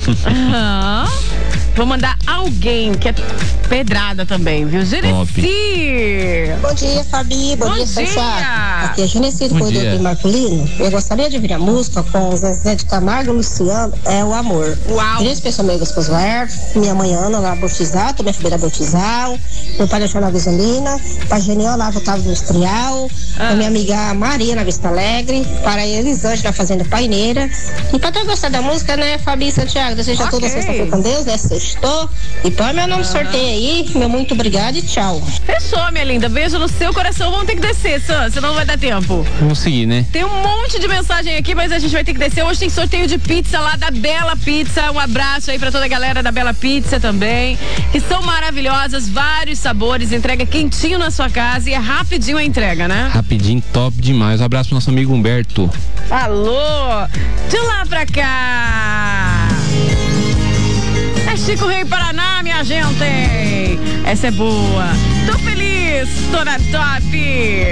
Vou mandar alguém que é pedrada também, viu? Genesi! Bom dia, Fabi. Bom dia, Santiago. Aqui é Genesi, do Corredor do Marcolino. Eu gostaria de ouvir a música com Zezé de Camargo e Luciano, É o Amor. Uau! Queria especial meu esposo Laércio, minha mãe Ana lá bautizada, minha filha bautizal, meu pai deixou na Visolina, pra Genial lá no Otávio Industrial, pra minha amiga Maria na Vista Alegre, para a Elisângela fazendo paineira. E pra ter gostado da música, né, Fabi e Santiago, deseja toda sexta-feira com Deus, né? Sextou. E põe meu nome no sorteio aí, meu muito obrigado e tchau. Fechou, minha linda. Beijo no seu coração. Vamos ter que descer, Sam, senão não vai dar tempo. Vamos seguir, né? Tem um monte de mensagem aqui, mas a gente vai ter que descer. Hoje tem sorteio de pizza lá da Bela Pizza. Um abraço aí pra toda a galera da Bela Pizza também, que são maravilhosas, vários sabores, entrega quentinho na sua casa e é rapidinho a entrega, né? Rapidinho, top demais. Um abraço pro nosso amigo Humberto. Alô, de lá pra cá. É Chico Rei Paraná, minha gente. Essa é boa. Tô feliz, tô na top.